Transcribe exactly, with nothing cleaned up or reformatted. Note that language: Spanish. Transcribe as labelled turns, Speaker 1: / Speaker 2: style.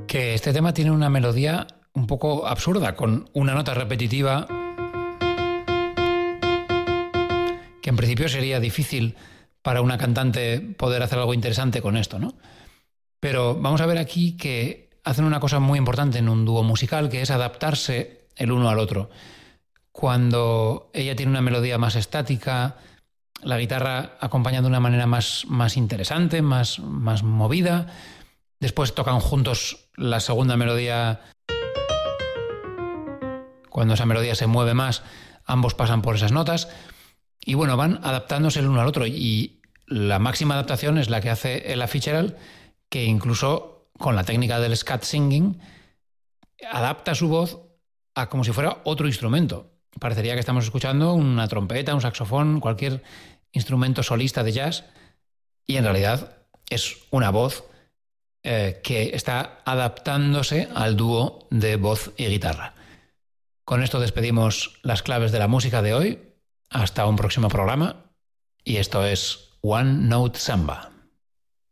Speaker 1: que este tema tiene una melodía un poco absurda, con una nota repetitiva que en principio sería difícil para una cantante poder hacer algo interesante con esto, ¿no? Pero vamos a ver aquí que hacen una cosa muy importante en un dúo musical, que es adaptarse el uno al otro. Cuando ella tiene una melodía más estática, la guitarra acompaña de una manera más, más interesante, más, más movida. Después tocan juntos la segunda melodía. Cuando esa melodía se mueve más, ambos pasan por esas notas. Y bueno, van adaptándose el uno al otro. Y la máxima adaptación es la que hace Ella Fitzgerald, que incluso con la técnica del scat singing adapta su voz a como si fuera otro instrumento. Parecería que estamos escuchando una trompeta, un saxofón, cualquier instrumento solista de jazz, y en realidad es una voz eh, que está adaptándose al dúo de voz y guitarra. Con esto despedimos las claves de la música de hoy. Hasta un próximo programa, y esto es One Note Samba.